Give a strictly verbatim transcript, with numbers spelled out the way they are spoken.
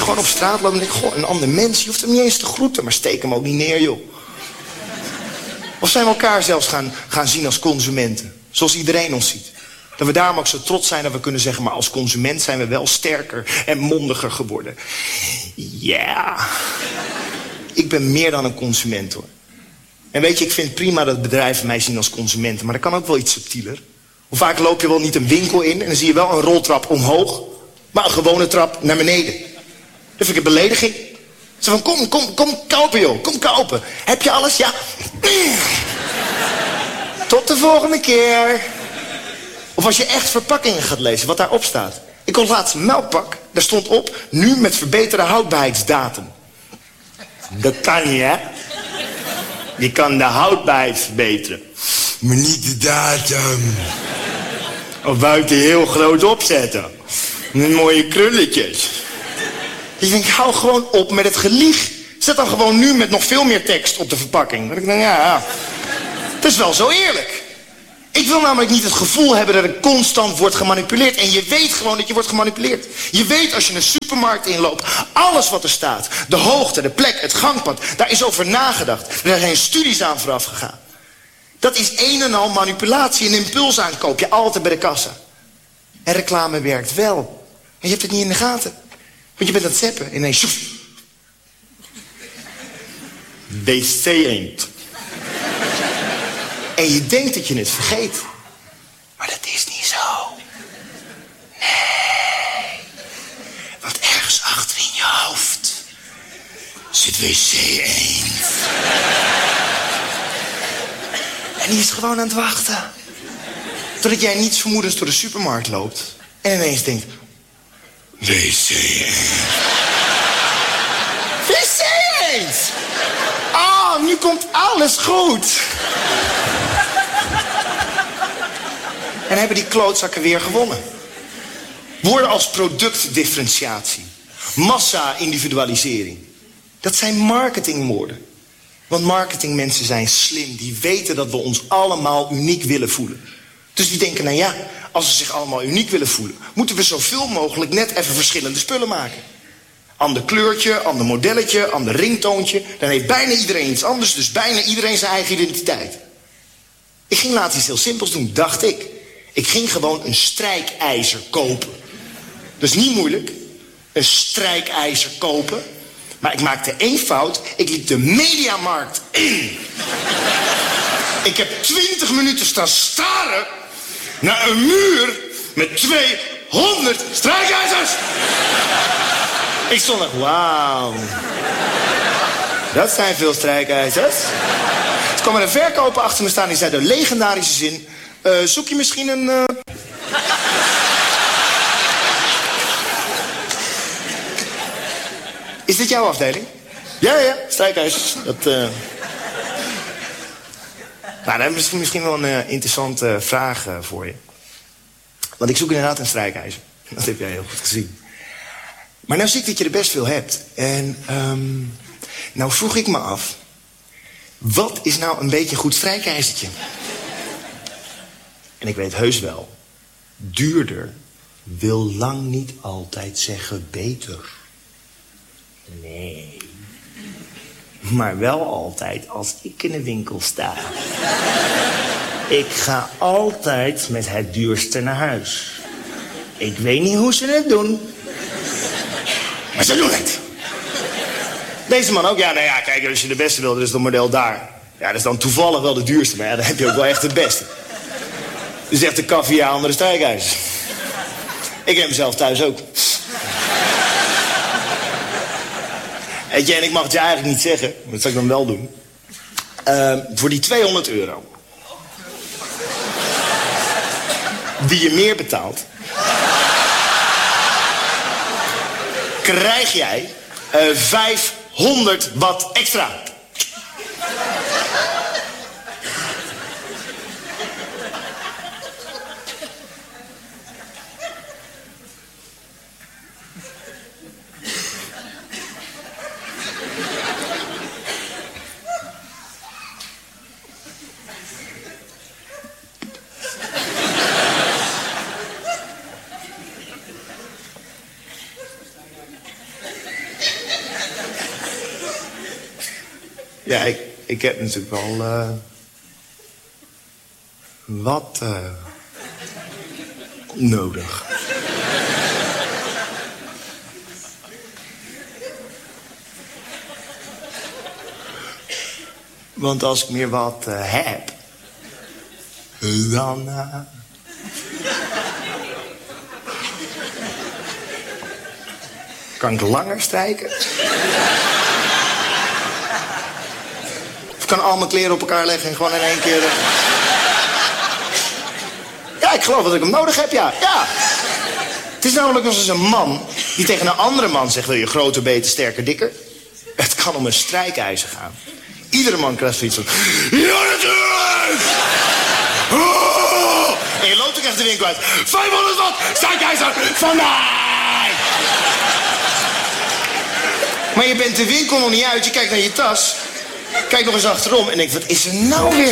gewoon op straat lopen en denk, goh, een ander mens, je hoeft hem niet eens te groeten, maar steek hem ook niet neer, joh. Of zijn we elkaar zelfs gaan, gaan zien als consumenten, zoals iedereen ons ziet. Dat we daarom ook zo trots zijn dat we kunnen zeggen, maar als consument zijn we wel sterker en mondiger geworden. Ja, yeah. Ik ben meer dan een consument, hoor. En weet je, ik vind het prima dat bedrijven mij zien als consumenten, maar dat kan ook wel iets subtieler. Hoe vaak loop je wel niet een winkel in en dan zie je wel een roltrap omhoog, maar een gewone trap naar beneden. Dat vind ik een belediging. Zo van, kom, kom, kom kopen, joh. Kom kopen. Heb je alles? Ja. Tot de volgende keer. Of als je echt verpakkingen gaat lezen, wat daarop staat. Ik kon laatst een melkpak, daar stond op, nu met verbeterde houdbaarheidsdatum. Dat kan niet, hè? Je kan de houdbaarheid verbeteren. Maar niet de datum. Of buiten heel groot opzetten. Met mooie krulletjes. Ik denk, hou gewoon op met het gelieg. Zet dan gewoon nu met nog veel meer tekst op de verpakking. Dat ik denk, ja, het is wel zo eerlijk. Ik wil namelijk niet het gevoel hebben dat ik constant word gemanipuleerd. En je weet gewoon dat je wordt gemanipuleerd. Je weet als je een supermarkt inloopt, alles wat er staat, de hoogte, de plek, het gangpad, daar is over nagedacht. Er zijn studies aan vooraf gegaan. Dat is een en al manipulatie en impulsaankoop. Je altijd bij de kassa. En reclame werkt wel. En je hebt het niet in de gaten. Want je bent aan het zappen en ineens... W C-eend. En je denkt dat je het vergeet. Maar dat is niet zo. Nee. Want ergens achter in je hoofd zit W C-eend. En die is gewoon aan het wachten. Totdat jij niets vermoedens door de supermarkt loopt. En ineens denkt... W C-eend. W C-eend! Oh, nu komt alles goed. En hebben die klootzakken weer gewonnen. Woorden als productdifferentiatie, massa-individualisering. Dat zijn marketingwoorden. Want marketingmensen zijn slim. Die weten dat we ons allemaal uniek willen voelen. Dus die denken, nou ja, als ze zich allemaal uniek willen voelen, moeten we zoveel mogelijk net even verschillende spullen maken. Ander kleurtje, ander modelletje, ander ringtoontje. Dan heeft bijna iedereen iets anders, dus bijna iedereen zijn eigen identiteit. Ik ging laatst iets heel simpels doen, dacht ik. Ik ging gewoon een strijkijzer kopen. Dat is niet moeilijk. Een strijkijzer kopen. Maar ik maakte één fout. Ik liep de Mediamarkt in. Ik heb twintig minuten staan staren naar een muur met tweehonderd strijkijzers. Ik stond er, wauw. Dat zijn veel strijkijzers. Er kwam er een verkoper achter me staan die zei de legendarische zin... Uh, zoek je misschien een... Uh... Is dit jouw afdeling? Ja, ja, strijkijzers. Dat, uh... Nou, dan heb ik misschien, misschien wel een uh, interessante vraag uh, voor je. Want ik zoek inderdaad een strijkijzer. Dat heb jij heel goed gezien. Maar nou zie ik dat je er best veel hebt. En um, nou vroeg ik me af... Wat is nou een beetje een goed strijkijzertje? En ik weet heus wel... Duurder wil lang niet altijd zeggen beter. Nee. Maar wel altijd als ik in de winkel sta. Ik ga altijd met het duurste naar huis. Ik weet niet hoe ze het doen. Maar ze doen het. Deze man ook. Ja, nou ja, kijk, als je de beste wil, dan is het model daar. Ja, dat is dan toevallig wel de duurste. Maar ja, dan heb je ook wel echt het beste. Dus echt de caviar onder de strijkijzers. Ik heb hem zelf thuis ook. Weet je, en ik mag het je eigenlijk niet zeggen. Maar dat zal ik dan wel doen. Uh, voor die tweehonderd euro. Die je meer betaalt... krijg jij uh, vijfhonderd watt extra. Ja, ik, ik heb natuurlijk wel... Uh, wat uh, nodig. Want als ik meer wat uh, heb... dan... Uh, kan ik langer strijken? Of kan al mijn kleren op elkaar leggen en gewoon in één keer... Uh... Ja, ik geloof dat ik hem nodig heb, ja. Ja. Het is namelijk nog eens een man die tegen een andere man zegt... wil je groter, beter, sterker, dikker? Het kan om een strijkijzer gaan. Iedere man krijgt zoiets van... Ja, natuurlijk! Oh! En je loopt ook echt de winkel uit. vijfhonderd watt, strijkijzer, van mij! Maar je bent de winkel nog niet uit, je kijkt naar je tas... Kijk nog eens achterom en denk, wat is er nou weer